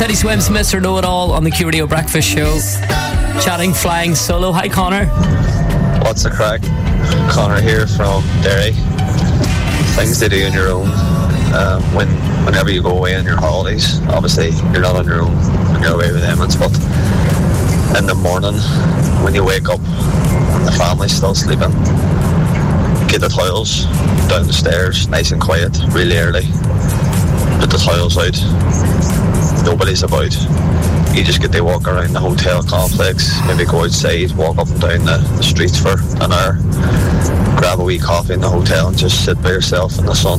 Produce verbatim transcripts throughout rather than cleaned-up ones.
Teddy Swims, Mister Know-It-All on the Q Radio Breakfast Show. Chatting flying solo. Hi, Connor. What's the crack? Connor here from Derry. Things to do on your own. Uh, when whenever you go away on your holidays, obviously you're not on your own when you're away with Emmons, but in the morning when you wake up and the family's still sleeping, get the toils down the stairs nice and quiet, really early. Put the toils out. Nobody's about. You just get to walk around the hotel complex, maybe go outside, walk up and down the, the streets for an hour, grab a wee coffee in the hotel and just sit by yourself in the sun.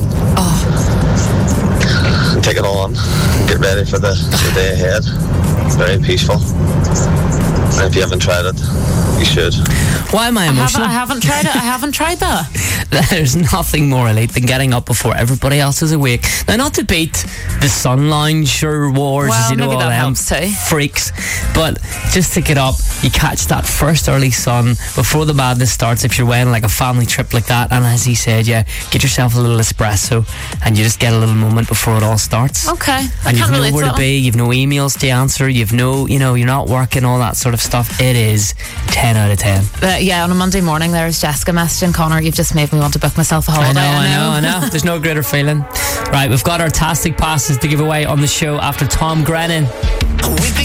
Oh. And take it all on, get ready for the, the day ahead. Very peaceful. And if you haven't tried it, you should. Why am I emotional? I haven't, I haven't tried it. I haven't tried that. There's nothing more elite than getting up before everybody else is awake. Now, not to beat the Sun Lounge or Wars, well, you know, maybe all that them helps too. freaks, but just to get up, you catch that first early sun before the madness starts. If you're away on like a family trip like that, and as he said, yeah, get yourself a little espresso, and you just get a little moment before it all starts. Okay, and you've relate nowhere to to be. You've no emails to answer. You've no, you know, you're not working, all that sort of stuff. It is ten out of ten. Uh, yeah, on a Monday morning, there's Jessica messaging Connor. You've just made me want to book myself a holiday. I know, I know, I know. There's no greater feeling. Right, we've got our Tastic passes to give away on the show after Tom Grennan.